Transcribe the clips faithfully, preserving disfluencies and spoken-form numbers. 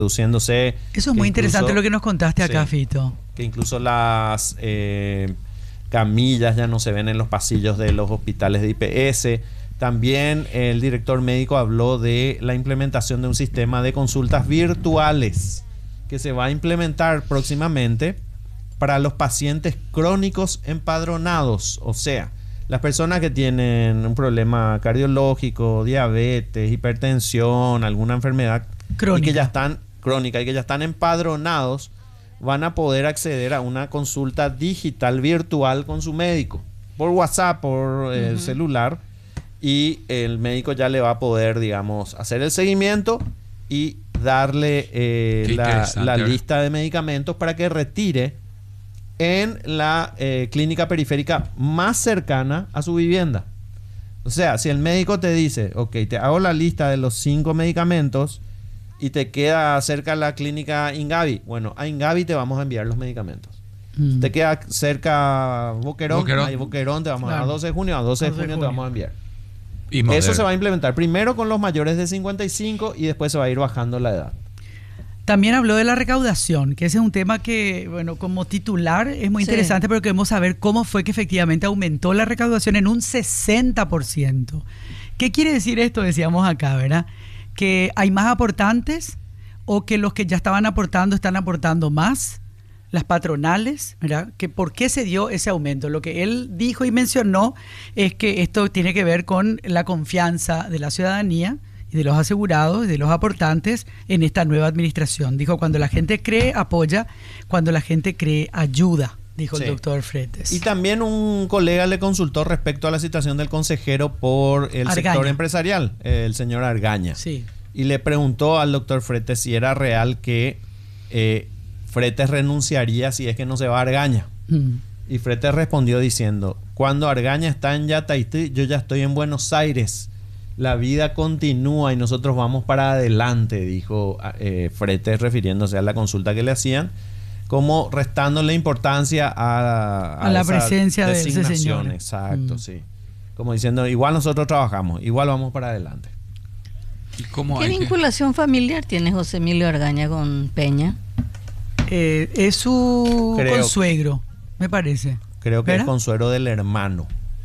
reduciéndose. Eso es muy interesante incluso, lo que nos contaste acá, sí, Fito. Que incluso las eh, camillas ya no se ven en los pasillos de los hospitales de I P S. También el director médico habló de la implementación de un sistema de consultas virtuales que se va a implementar próximamente para los pacientes crónicos empadronados, o sea, las personas que tienen un problema cardiológico, diabetes, hipertensión, alguna enfermedad crónica. Y que ya están crónica y que ya están empadronados, van a poder acceder a una consulta digital virtual con su médico por WhatsApp, por el uh-huh. celular, y el médico ya le va a poder, digamos, hacer el seguimiento y darle eh, la, la lista de medicamentos para que retire en la eh, clínica periférica más cercana a su vivienda. O sea, si el médico te dice, ok, te hago la lista de los cinco medicamentos y te queda cerca la clínica Ingavi, bueno, a Ingavi te vamos a enviar los medicamentos. Mm. Te queda cerca Boquerón, Boquerón, ahí Boquerón te vamos claro. a doce de junio, a doce de junio te vamos a enviar. Y eso se va a implementar primero con los mayores de cincuenta y cinco y después se va a ir bajando la edad. También habló de la recaudación, que ese es un tema que, bueno, como titular es muy sí. interesante, pero queremos saber cómo fue que efectivamente aumentó la recaudación en un sesenta por ciento. ¿Qué quiere decir esto? Decíamos acá, ¿verdad? ¿Que hay más aportantes o que los que ya estaban aportando están aportando más? Las patronales, ¿verdad? ¿Que ¿Por qué se dio ese aumento? Lo que él dijo y mencionó es que esto tiene que ver con la confianza de la ciudadanía y de los asegurados y de los aportantes en esta nueva administración. Dijo, cuando la gente cree, apoya; cuando la gente cree, ayuda, dijo sí. el doctor Fretes. Y también un colega le consultó respecto a la situación del consejero por el Argaña. sector empresarial, el señor Argaña. Sí. Y le preguntó al doctor Fretes si era real que eh, Fretes renunciaría si es que no se va a Argaña. Mm. Y Fretes respondió diciendo, cuando Argaña está en Yataití, yo ya estoy en Buenos Aires. La vida continúa y nosotros vamos para adelante, dijo eh, Fretes, refiriéndose a la consulta que le hacían, como restándole importancia a, a, a la presencia de ese señor. Exacto, mm. sí. Como diciendo, igual nosotros trabajamos, igual vamos para adelante. ¿Y cómo ¿Qué vinculación que... familiar tiene José Emilio Argaña con Peña? Eh, es su creo, consuegro, me parece. Creo que ¿verdad? es consuegro del hermano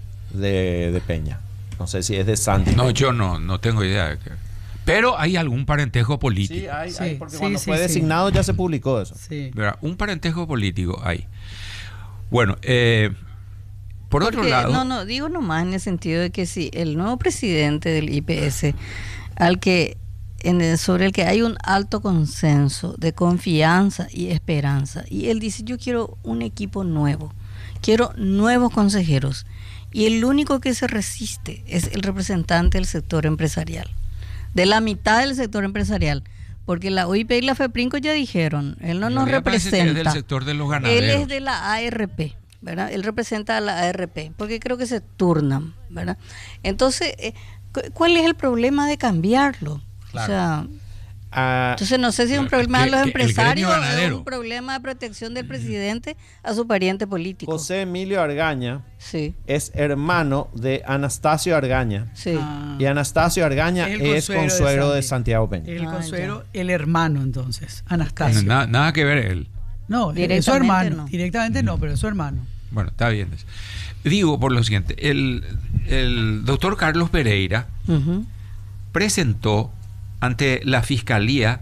de, de Peña. No sé si es de Santi. No, yo no, no tengo idea de que... Pero hay algún parentesco político. Sí, hay, sí, hay porque sí, cuando sí, fue sí. designado ya se publicó eso. Sí. ¿Verdad? Un parentesco político hay. Bueno, eh, por porque, otro lado... No, no, digo nomás en el sentido de que si el nuevo presidente del I P S, al que en el, sobre el que hay un alto consenso de confianza y esperanza, y él dice, yo quiero un equipo nuevo, quiero nuevos consejeros, y el único que se resiste es el representante del sector empresarial, de la mitad del sector empresarial, porque la O I P y la FEPRINCO ya dijeron, él no nos representa. Es del sector de los ganaderos. Él es de la A R P, ¿verdad? Él representa a la A R P, porque creo que se turnan, ¿verdad? Entonces, eh, ¿cuál es el problema de cambiarlo? Claro. O sea, uh, entonces no sé si es un problema de los empresarios o es un problema de protección del presidente a su pariente político. José Emilio Argaña sí. es hermano de Anastasio Argaña. Sí. Ah. Y Anastasio Argaña es, es consuegro, consuegro de, de Santiago Peña. El consuegro, ah, el hermano entonces, Anastasio. Nada, nada que ver él. No, es su hermano. No. Directamente no, pero es su hermano. Bueno, está bien. Digo por lo siguiente, el, el doctor Carlos Pereira uh-huh. presentó ante la Fiscalía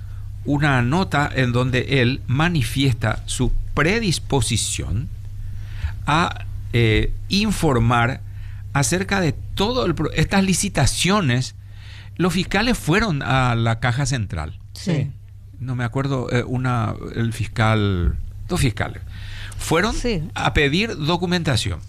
una nota en donde él manifiesta su predisposición a eh, informar acerca de todas estas licitaciones. Los fiscales fueron a la Caja Central. Sí. No me acuerdo, eh, una el fiscal, dos fiscales, fueron sí. a pedir documentación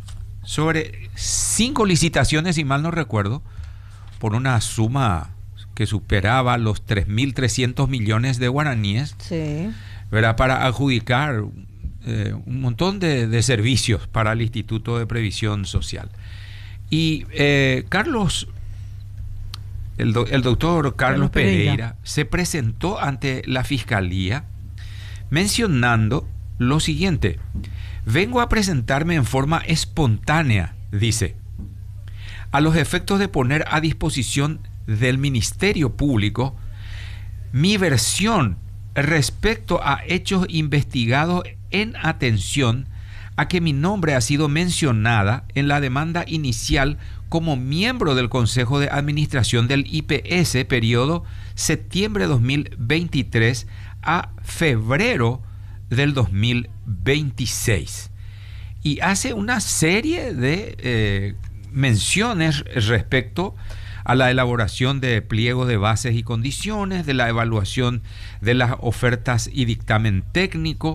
sobre cinco licitaciones, si mal no recuerdo, por una suma que superaba los tres mil trescientos millones de guaraníes, sí. ¿verdad? Para adjudicar eh, un montón de, de servicios para el Instituto de Previsión Social. Y eh, Carlos, el, do, el doctor Carlos, Carlos Pereira, Pereira se presentó ante la Fiscalía mencionando lo siguiente: vengo a presentarme en forma espontánea, dice, a los efectos de poner a disposición del Ministerio Público mi versión respecto a hechos investigados en atención a que mi nombre ha sido mencionada en la demanda inicial como miembro del Consejo de Administración del I P S, periodo septiembre dos mil veintitrés a febrero del dos mil veintiséis. Y hace una serie de eh, menciones respecto a la elaboración de pliegos de bases y condiciones, de la evaluación de las ofertas y dictamen técnico,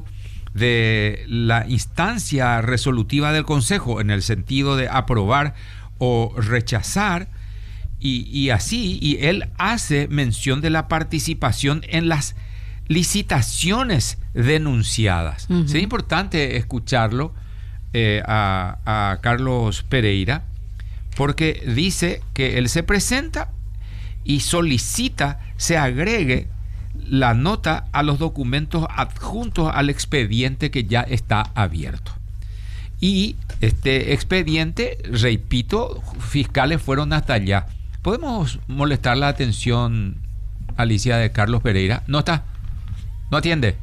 de la instancia resolutiva del Consejo en el sentido de aprobar o rechazar, y, y así, y él hace mención de la participación en las licitaciones denunciadas. Uh-huh. Sería importante escucharlo eh, a, a Carlos Pereira, porque dice que él se presenta y solicita se agregue la nota a los documentos adjuntos al expediente que ya está abierto. Y este expediente, repito, fiscales fueron hasta allá. ¿Podemos molestar la atención, Alicia, de Carlos Pereira? ¿No está? ¿No atiende?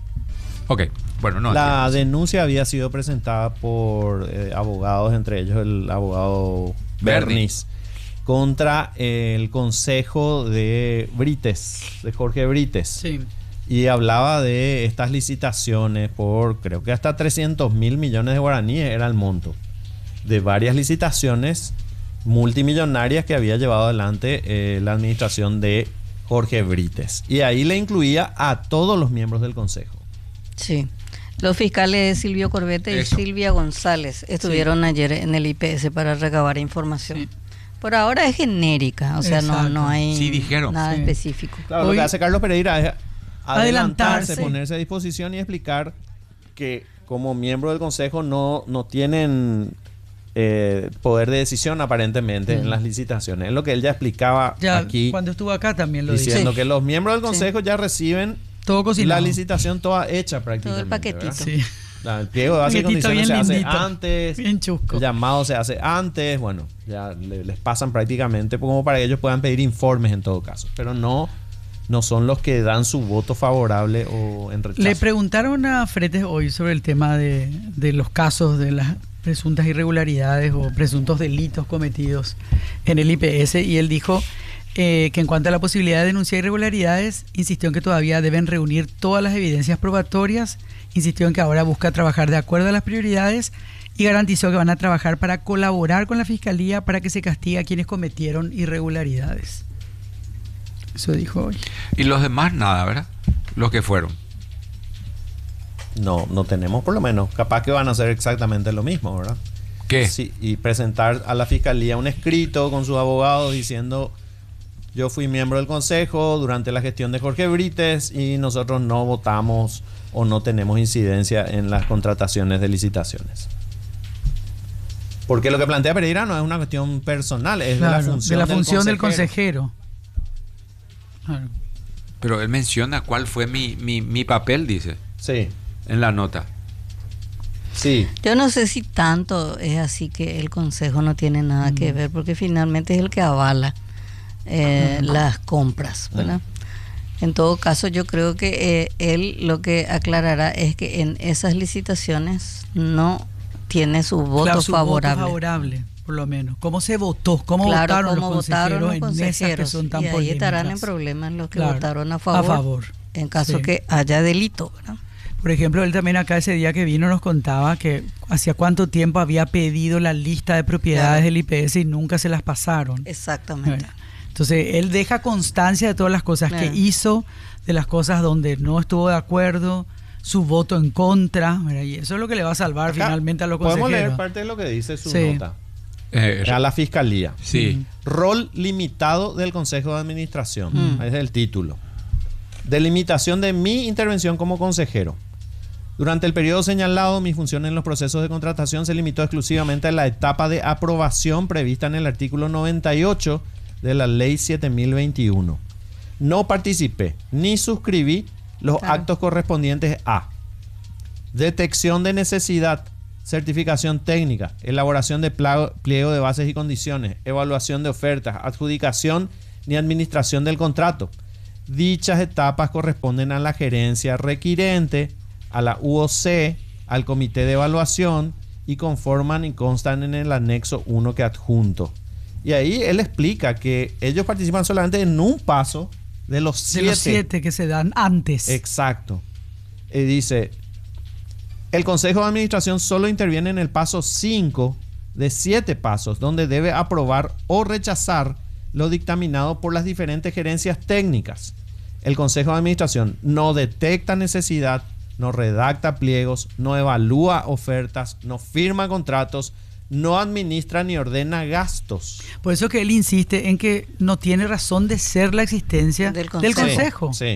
Ok, bueno, no atiende. La denuncia había sido presentada por eh, abogados, entre ellos el abogado Bernis, contra el Consejo de Brites, de Jorge Brites. Sí. Y hablaba de estas licitaciones por, creo que hasta trescientos mil millones de guaraníes era el monto, de varias licitaciones multimillonarias que había llevado adelante eh, la administración de Jorge Brites. Y ahí le incluía a todos los miembros del Consejo. Sí. Los fiscales Silvio Corbete Eso. y Silvia González estuvieron sí. ayer en el I P S para recabar información. Sí. Por ahora es genérica, o sea, no, no hay sí, dijeron. nada sí. específico. Claro, Hoy, lo que hace Carlos Pereira es adelantarse, adelantarse, ponerse a disposición y explicar que como miembro del Consejo no, no tienen eh, poder de decisión aparentemente mm. en las licitaciones. Es lo que él ya explicaba ya, aquí. Cuando estuvo acá también lo diciendo sí. que los miembros del Consejo sí. ya reciben todo cocinado. La licitación toda hecha prácticamente. Todo el paquetito. Sí. La, el pliego de base y condiciones se lindito, hace antes. Bien chusco. El llamado se hace antes. Bueno, ya le, les pasan prácticamente como para que ellos puedan pedir informes en todo caso. Pero no, no son los que dan su voto favorable o en rechazo. Le preguntaron a Fretes hoy sobre el tema de, de los casos de las presuntas irregularidades o presuntos delitos cometidos en el I P S y él dijo Eh, que en cuanto a la posibilidad de denunciar irregularidades, insistió en que todavía deben reunir todas las evidencias probatorias, insistió en que ahora busca trabajar de acuerdo a las prioridades y garantizó que van a trabajar para colaborar con la Fiscalía para que se castigue a quienes cometieron irregularidades. Eso dijo hoy. Y los demás nada, ¿verdad? Los que fueron. No, no tenemos por lo menos. Capaz que van a hacer exactamente lo mismo, ¿verdad? ¿Qué? Sí, y presentar a la Fiscalía un escrito con sus abogados diciendo: yo fui miembro del Consejo durante la gestión de Jorge Brites y nosotros no votamos o no tenemos incidencia en las contrataciones de licitaciones. Porque lo que plantea Pereira no es una cuestión personal, es claro, de la función, de la función del del consejero. Claro. Pero él menciona cuál fue mi, mi, mi papel, dice. Sí. En la nota. Sí. Yo no sé si tanto es así que el Consejo no tiene nada mm. que ver, porque finalmente es el que avala Eh, las compras, ¿verdad? En todo caso, yo creo que eh, él lo que aclarará es que en esas licitaciones no tiene su voto claro, su favorable. Voto favorable, por lo menos. ¿Cómo se votó? ¿Cómo claro, votaron, cómo los, votaron consejeros los consejeros? En esas que son tan y ahí polémicas? Estarán en problemas los que claro, votaron a favor, a favor. En caso sí. que haya delito, ¿verdad? Por ejemplo, él también acá ese día que vino nos contaba que hacía cuánto tiempo había pedido la lista de propiedades claro. del I P S y nunca se las pasaron. Exactamente. Entonces, él deja constancia de todas las cosas claro. que hizo, de las cosas donde no estuvo de acuerdo, su voto en contra, ¿verdad? Y eso es lo que le va a salvar acá finalmente a los consejeros. Podemos leer parte de lo que dice su sí. nota. Eh, a la Fiscalía. Sí. Rol limitado del Consejo de Administración. Mm. Ese es el título. Delimitación de mi intervención como consejero. Durante el periodo señalado, mi función en los procesos de contratación se limitó exclusivamente a la etapa de aprobación prevista en el artículo noventa y ocho de la Ley siete mil veintiuno. No participé ni suscribí los claro. actos correspondientes a detección de necesidad, certificación técnica, elaboración de pliego de bases y condiciones, evaluación de ofertas, adjudicación ni administración del contrato, Dichas etapas corresponden a la gerencia requirente, a la U O C, al comité de evaluación y conforman y constan en el anexo uno que adjunto. Y ahí él explica que ellos participan solamente en un paso de los siete. De los siete que se dan antes. Exacto. Y dice, el Consejo de Administración solo interviene en el paso cinco de siete pasos, donde debe aprobar o rechazar lo dictaminado por las diferentes gerencias técnicas. El Consejo de Administración no detecta necesidad, no redacta pliegos, no evalúa ofertas, no firma contratos, no administra ni ordena gastos. Por eso que él insiste en que no tiene razón de ser la existencia del Consejo. Del consejo. Sí, sí.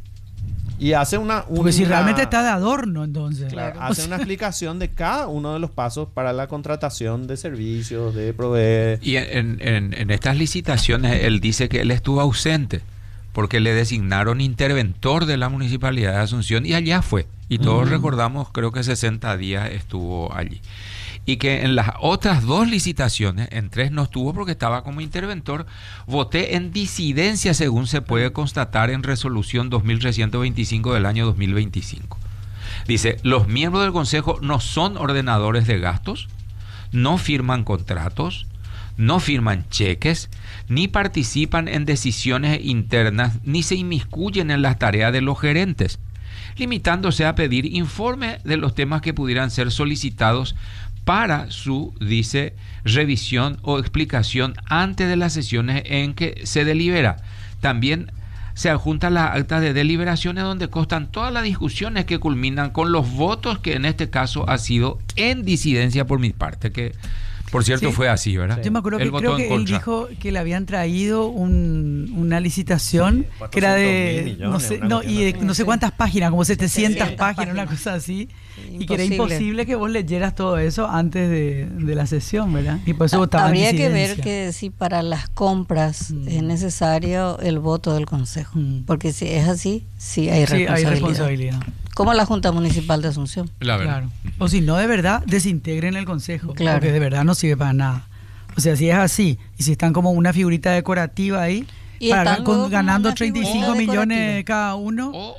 Y hace una, una... Porque si realmente está de adorno, entonces. Claro, hace una explicación de cada uno de los pasos para la contratación de servicios, de proveer. Y en, en, en estas licitaciones él dice que él estuvo ausente porque le designaron interventor de la Municipalidad de Asunción y allá fue. Y todos uh-huh. recordamos, creo que sesenta días estuvo allí. Y que en las otras dos licitaciones, en tres no estuvo porque estaba como interventor, voté en disidencia según se puede constatar en resolución dos mil trescientos veinticinco del año dos mil veinticinco. Dice, los miembros del Consejo no son ordenadores de gastos, no firman contratos, no firman cheques, ni participan en decisiones internas, ni se inmiscuyen en las tareas de los gerentes, limitándose a pedir informe de los temas que pudieran ser solicitados para su, dice, revisión o explicación antes de las sesiones en que se delibera. También se adjuntan las actas de deliberaciones donde constan todas las discusiones que culminan con los votos, que en este caso ha sido en disidencia por mi parte, que por cierto sí. fue así, ¿verdad? Yo me acuerdo que creo que él dijo que le habían traído un, una licitación sí, que era de millones, no sé, no, y de, no sé cuántas páginas, como setecientas páginas, una cosa así, sí, y que era imposible que vos leyeras todo eso antes de, de la sesión, ¿verdad? Y por eso votaba Habría en que ver que si para las compras mm. es necesario el voto del Consejo, mm. porque si es así, sí hay sí, responsabilidad. Hay responsabilidad. Como la Junta Municipal de Asunción. La claro. O si no, de verdad, desintegren el Consejo. Claro. Porque de verdad no sirve para nada. O sea, si es así, y si están como una figurita decorativa ahí, ¿Y para, con, ganando treinta y cinco millones cada uno. O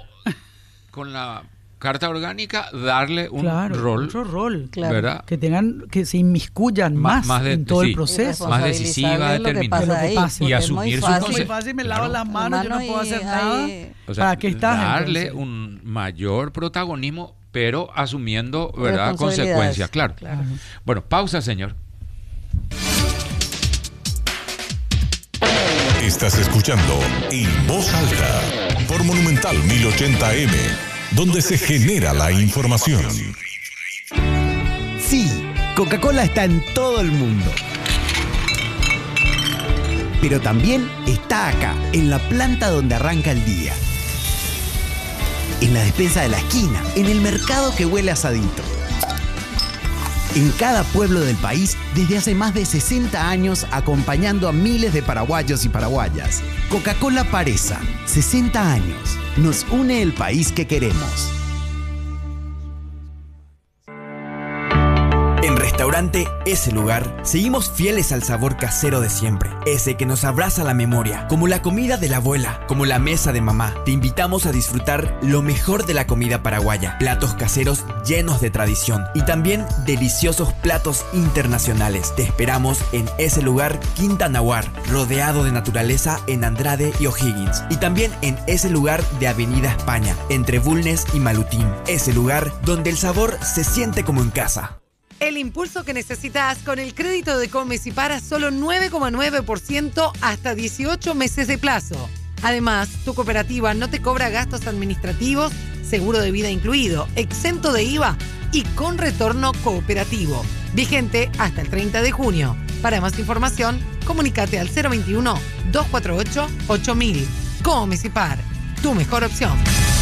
con la carta orgánica, darle un claro, rol. Otro rol. Claro. ¿Verdad? Que tengan, que se inmiscuyan más, más de, en todo sí, el proceso. Más decisiva, determinada. Y asumir su consejo. Es muy fácil, me lavo las manos, yo no puedo hacer y, nada. O sea, ¿Para qué estás? Darle entonces? un mayor protagonismo, pero asumiendo, ¿verdad?, consecuencias. Claro. claro. Bueno, pausa, señor. Estás escuchando En Voz Alta por Monumental mil ochenta eme, donde se genera la información. Sí, Coca-Cola está en todo el mundo. Pero también está acá, en la planta donde arranca el día. En la despensa de la esquina, en el mercado que huele a asadito. En cada pueblo del país, desde hace más de sesenta años, acompañando a miles de paraguayos y paraguayas. Coca-Cola Paresa, sesenta años. Nos une el país que queremos. En Restaurante Ese Lugar, seguimos fieles al sabor casero de siempre. Ese que nos abraza la memoria, como la comida de la abuela, como la mesa de mamá. Te invitamos a disfrutar lo mejor de la comida paraguaya. Platos caseros llenos de tradición y también deliciosos platos internacionales. Te esperamos en Ese Lugar Quinta Nahuar, rodeado de naturaleza en Andrade y O'Higgins. Y también en Ese Lugar de Avenida España, entre Bulnes y Malutín. Ese Lugar donde el sabor se siente como en casa. El impulso que necesitas con el crédito de Comecipar a solo nueve coma nueve por ciento hasta dieciocho meses de plazo. Además, tu cooperativa no te cobra gastos administrativos, seguro de vida incluido, exento de I V A y con retorno cooperativo. Vigente hasta el treinta de junio. Para más información, comunícate al cero veintiuno, dos cuatro ocho, ocho mil. Comecipar, tu mejor opción.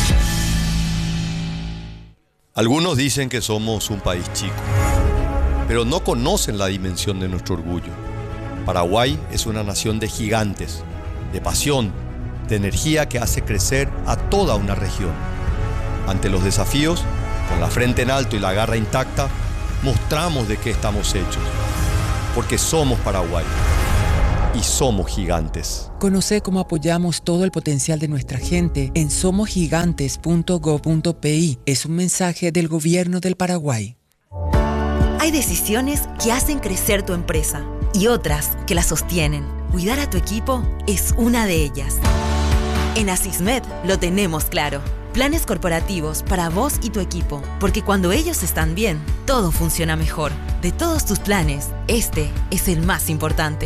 Algunos dicen que somos un país chico, pero no conocen la dimensión de nuestro orgullo. Paraguay es una nación de gigantes, de pasión, de energía que hace crecer a toda una región. Ante los desafíos, con la frente en alto y la garra intacta, mostramos de qué estamos hechos, porque somos Paraguay. y somos gigantes. Conoce cómo apoyamos todo el potencial de nuestra gente en somos gigantes punto gob punto pi. Es un mensaje del Gobierno del Paraguay. Hay decisiones que hacen crecer tu empresa y otras que la sostienen. Cuidar a tu equipo es una de ellas. En Asismed lo tenemos claro. Planes corporativos para vos y tu equipo, porque cuando ellos están bien, todo funciona mejor. De todos tus planes, este es el más importante.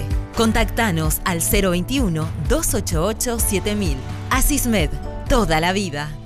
Contactanos al cero veintiuno, doscientos ochenta y ocho, siete mil. Asismed, toda la vida.